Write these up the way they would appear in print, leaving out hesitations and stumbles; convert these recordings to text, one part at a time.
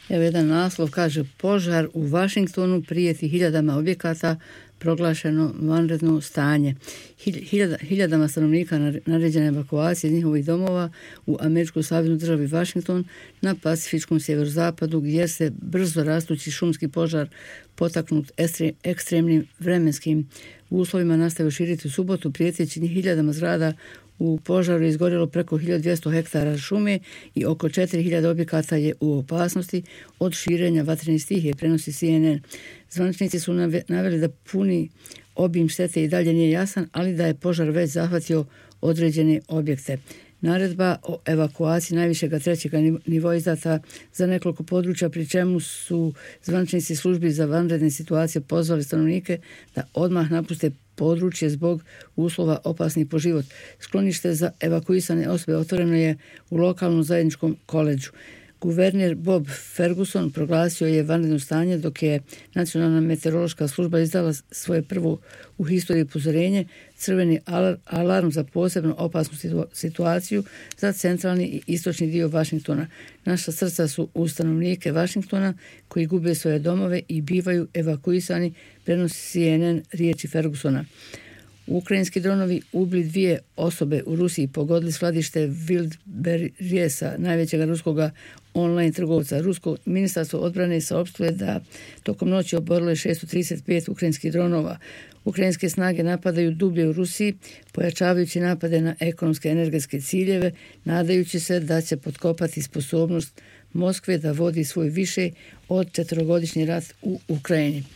Evo jedan naslov kaže: požar u Washingtonu, prijeti hiljadama objekata, proglašeno vanredno stanje. Hiljadama stanovnika naređena evakuacija iz njihovih domova u američkoj saveznoj državi Washington na pacifičkom sjeverozapadu, gdje se brzo rastući šumski požar potaknut ekstremnim vremenskim uslovima nastavio širiti u subotu, prijeteći hiljadama zgrada. U požaru je izgorjelo preko 1200 hektara šume i oko 4000 objekata je u opasnosti od širenja vatrene stihije, prenosi CNN. Zvaničnici su naveli da puni obim štete i dalje nije jasan, ali da je požar već zahvatio određene objekte. Naredba o evakuaciji najvišega trećeg nivoa izdata za nekoliko područja, pri čemu su zvaničnici službi za vanredne situacije pozvali stanovnike da odmah napuste područje zbog uslova opasnih po život. Sklonište za evakuisane osobe otvoreno je u lokalnom zajedničkom koledžu. Guverner Bob Ferguson proglasio je vanredno stanje, dok je Nacionalna meteorološka služba izdala svoje prvo u historiji upozorenje, crveni alarm za posebno opasnu situaciju za centralni i istočni dio Washingtona. Naša srca su uz stanovnike Washingtona koji gube svoje domove i bivaju evakuisani, prenosi CNN riječi Fergusona. Ukrajinski dronovi ubili 2 osobe u Rusiji, pogodili skladište Wildberriesa, najvećeg ruskoga online trgovca. Rusko ministarstvo odbrane saopštilo je da tokom noći oborilo je 635 ukrajinskih dronova. Ukrajinske snage napadaju dublje u Rusiji, pojačavajući napade na ekonomske energetske ciljeve, nadajući se da će potkopati sposobnost Moskve da vodi svoj više od 4-godišnji rat u Ukrajini.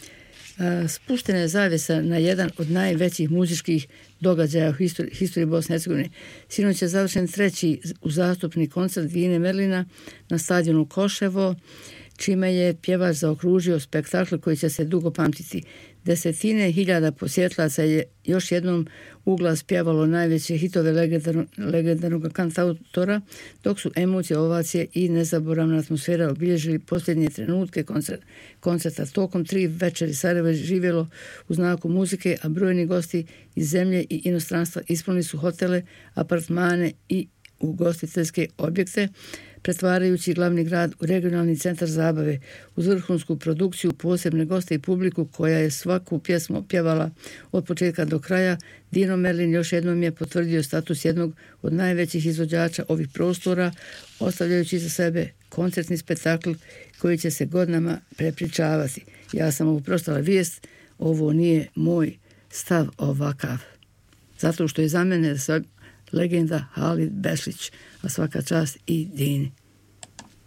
Spuštena je zavjesa na jedan od najvećih muzičkih događaja u historiji Bosne i Hercegovine. Sinoć je završen 3. uzastopni koncert Dine Merlina na stadionu Koševo, čime je pjevač zaokružio spektakl koji će se dugo pamtiti. Desetine hiljada posjetlaca je još jednom uglas pjevalo najveće hitove legendarnog kantautora, dok su emocije, ovacije i nezaboravna atmosfera obilježili posljednje trenutke koncerta. Tokom 3 večeri Sarajevo je živjelo u znaku muzike, a brojni gosti iz zemlje i inostranstva ispunili su hotele, apartmane i ugostiteljske objekte, pretvarajući glavni grad u regionalni centar zabave. Uz vrhunsku produkciju, posebne goste i publiku koja je svaku pjesmu pjevala od početka do kraja, Dino Merlin još jednom je potvrdio status jednog od najvećih izvođača ovih prostora, ostavljajući za sebe koncertni spektakl koji će se godinama prepričavati. Ja sam ovo pročitala vijest, ovo nije moj stav ovakav. Zato što je za mene legenda Halid Bešlić, a svaka čast i Dini.